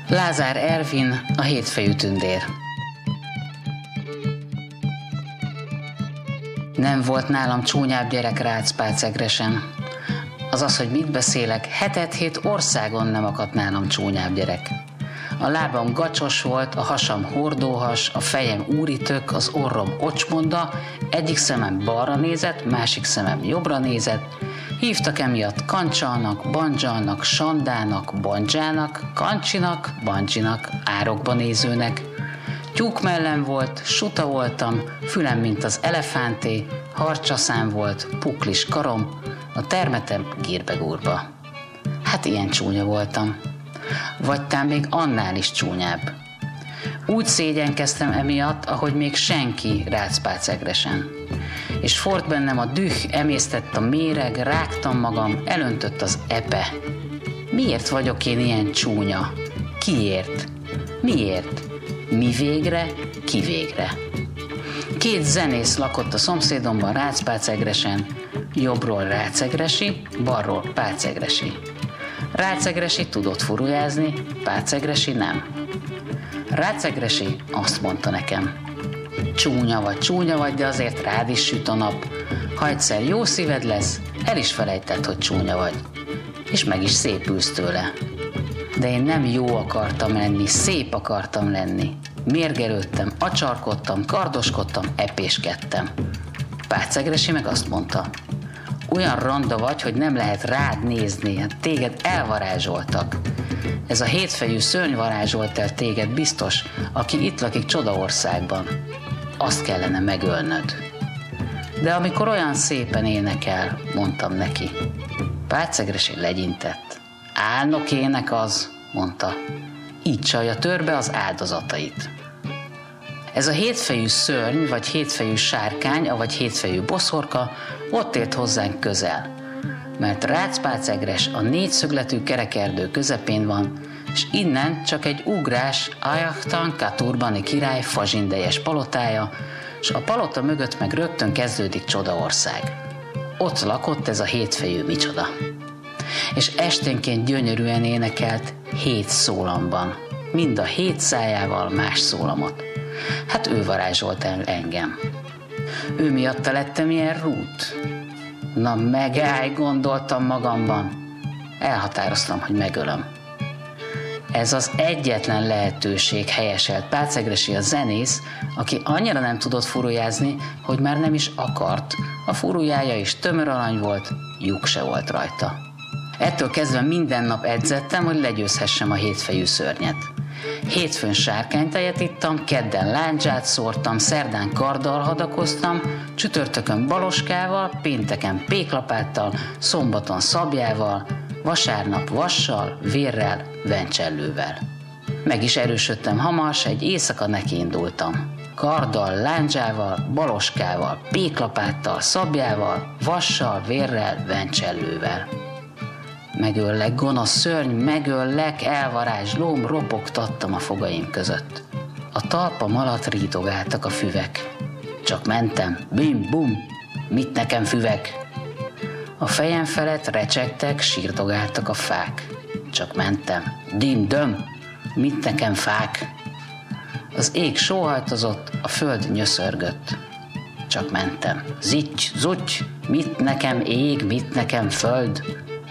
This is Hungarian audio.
Lázár Ervin, a hétfejű tündér. Nem volt nálam csúnyább gyerek Rácz-Pácegresen. Azaz, hogy mit beszélek, 7 országon nem akadt nálam csúnyább gyerek. A lábam gacsos volt, a hasam hordóhas, a fejem úritök, az orrom ocsmonda, egyik szemem balra nézett, másik szemem jobbra nézett. Hívtak emiatt Kancsalnak, Bandzsalnak, Sandának, Bandzsának, Kancsinak, Bancsinak, árokba nézőnek. Tyúkmellem volt, suta voltam, fülem mint az elefánté, harcsaszám volt, puklis karom, a termetem gírbegúrba. Hát ilyen csúnya voltam. Vagy tám még annál is csúnyább. Úgy szégyenkeztem emiatt, ahogy még senki Rácz-Pácegresen. És fort bennem a düh, emésztett a méreg, rágtam magam, elöntött az epe. Miért vagyok én ilyen csúnya? Kiért? Miért? Mi végre? Ki végre? 2 zenész lakott a szomszédomban Rácz-Pácegresen, jobbról Rácegresi, balról Pácegresi. Rácegresi tudott furujázni, Pácegresi nem. Rácegresi azt mondta nekem: csúnya vagy, de azért rád is süt a nap. Ha egyszer jó szíved lesz, el is felejted, hogy csúnya vagy. És meg is szépülsz tőle. De én nem jó akartam lenni, szép akartam lenni. Mérgelődtem, acsarkodtam, kardoskodtam, epéskedtem. Pácegresi meg azt mondta: olyan randa vagy, hogy nem lehet rád nézni, hát téged elvarázsoltak. Ez a hétfejű szörny varázsolt el téged biztos, aki itt lakik Csodaországban. Azt kellene megölnöd. De amikor olyan szépen énekel, mondtam neki. Pácegresi legyintett. Álnok ének az, mondta. Így csalja törbe az áldozatait. Ez a hétfejű szörny, vagy hétfejű sárkány, vagy hétfejű boszorka ott ért hozzánk közel. Mert Rácz-Pácegres a 4 kerekerdő közepén van, és innen csak egy ugrás Ajachtan Katurbani király fazsindejes palotája, és a palota mögött meg rögtön kezdődik Csodaország. Ott lakott ez a hétfejű micsoda. És esténként gyönyörűen énekelt 7 szólamban, mind a 7 szájával más szólamot. Hát ő varázsolt el engem. Ő miatta lettem ilyen rút. Na megállj, gondoltam magamban. Elhatároztam, hogy megölöm. Ez az egyetlen lehetőség, helyeselt Pácegresi a zenész, aki annyira nem tudott furujázni, hogy már nem is akart. A furujája is tömör arany volt, lyuk se volt rajta. Ettől kezdve minden nap edzettem, hogy legyőzhessem a hétfejű szörnyet. Hétfőn sárkánytejet ittam, kedden lándzsát szórtam, szerdán karddal hadakoztam, csütörtökön baloskával, pénteken péklapáttal, szombaton szabjával, vasárnap vassal, vérrel, vencsellővel. Meg is erősödtem hamar, s egy éjszaka nekiindultam. Karddal, lándzsával, baloskával, péklapáttal, szabjával, vassal, vérrel, vencsellővel. Megöllek, gonosz szörny, megöllek, elvarázslóm, ropogtattam a fogaim között. A talpam alatt rítogáltak a füvek. Csak mentem, bim-bum, mit nekem füvek? A fejem felett recsegtek, sírdogáltak a fák. Csak mentem, dim-döm, mit nekem fák? Az ég sóhajtozott, a föld nyöszörgött. Csak mentem, zitty, zutty, mit nekem ég, mit nekem föld?